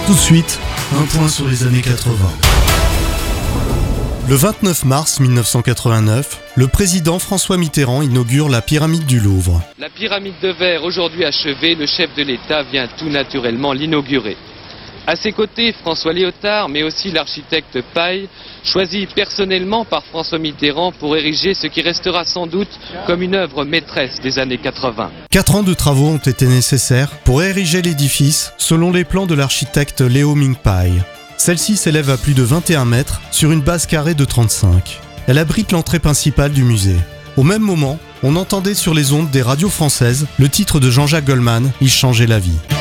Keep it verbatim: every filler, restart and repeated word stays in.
Tout de suite, un point sur les années quatre-vingts. Le vingt-neuf mars mille neuf cent quatre-vingt-neuf, le président François Mitterrand inaugure la pyramide du Louvre. La pyramide de verre aujourd'hui achevée, le chef de l'État vient tout naturellement l'inaugurer. À ses côtés, François Léotard, mais aussi l'architecte Paille, choisi personnellement par François Mitterrand pour ériger ce qui restera sans doute comme une œuvre maîtresse des années quatre-vingts. Quatre ans de travaux ont été nécessaires pour ériger l'édifice selon les plans de l'architecte Léo Ming Paille. Celle-ci s'élève à plus de vingt et un mètres sur une base carrée de trente-cinq. Elle abrite l'entrée principale du musée. Au même moment, on entendait sur les ondes des radios françaises le titre de Jean-Jacques Goldman, Il changeait la vie.